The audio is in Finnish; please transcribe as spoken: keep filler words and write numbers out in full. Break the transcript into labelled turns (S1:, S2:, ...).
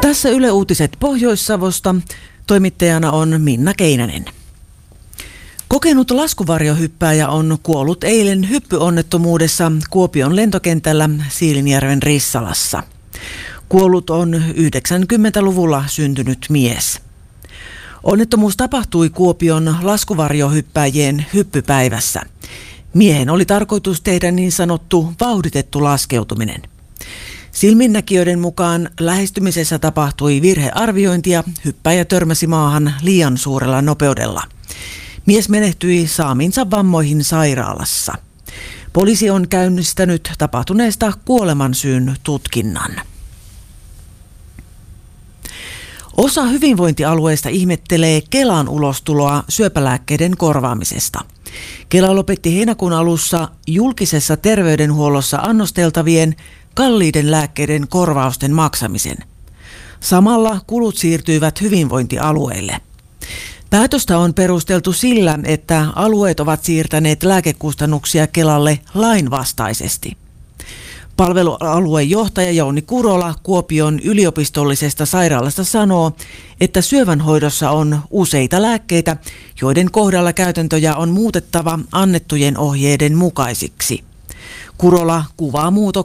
S1: Tässä Yle Uutiset Pohjois-Savosta. Toimittajana on Minna Keinänen. Kokenut laskuvarjohyppääjä on kuollut eilen hyppyonnettomuudessa Kuopion lentokentällä Siilinjärven Rissalassa. Kuollut on yhdeksänkymmentäluvulla syntynyt mies. Onnettomuus tapahtui Kuopion laskuvarjohyppääjien hyppypäivässä. Miehen oli tarkoitus tehdä niin sanottu vauhditettu laskeutuminen. Silminnäkijöiden mukaan lähestymisessä tapahtui virhearviointi ja hyppäjä törmäsi maahan liian suurella nopeudella. Mies menehtyi saaminsa vammoihin sairaalassa. Poliisi on käynnistänyt tapahtuneesta kuolemansyyn tutkinnan. Osa hyvinvointialueista ihmettelee Kelan ulostuloa syöpälääkkeiden korvaamisesta. Kela lopetti heinäkuun alussa julkisessa terveydenhuollossa annosteltavien kalliiden lääkkeiden korvausten maksamisen. Samalla kulut siirtyivät hyvinvointialueille. Päätöstä on perusteltu sillä, että alueet ovat siirtäneet lääkekustannuksia Kelalle lainvastaisesti. Palvelualueen johtaja Jouni Kurola Kuopion yliopistollisesta sairaalasta sanoo, että syövänhoidossa on useita lääkkeitä, joiden kohdalla käytäntöjä on muutettava annettujen ohjeiden mukaisiksi. Kurola kuvaa muutoksia